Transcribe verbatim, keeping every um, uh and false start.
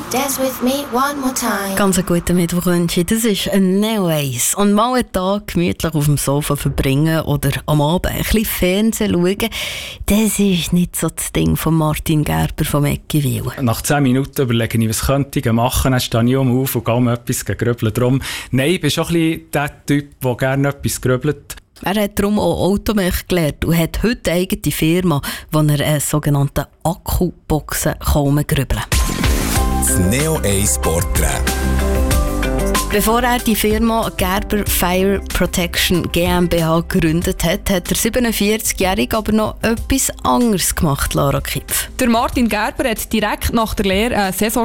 Dance with me one more time. Ganz einen guten Mittwoch wünsche ich. Das ist ein Neo Ace. Und mal einen Tag gemütlich auf dem Sofa verbringen oder am Abend ein bisschen Fernsehen schauen, das ist nicht so das Ding von Martin Gerber vom Eckiwil. Nach zehn Minuten überlege ich, was könnte ich machen. Dann stehe ich um auf und gehe mir etwas grübeln. Darum, nein, ich bin schon ein bisschen der Typ, der gerne etwas grübelt. Er hat darum auch Automech gelernt und hat heute eine eigene Firma, wo er eine sogenannte Akkuboxen grübeln kann. Das Neo Ace Porträt. Bevor er die Firma Gerber Fire Protection GmbH gegründet hat, hat der siebenundvierzigjährige aber noch etwas anderes gemacht, Lara Kipf. Der Martin Gerber hat direkt nach der Lehre eine Saison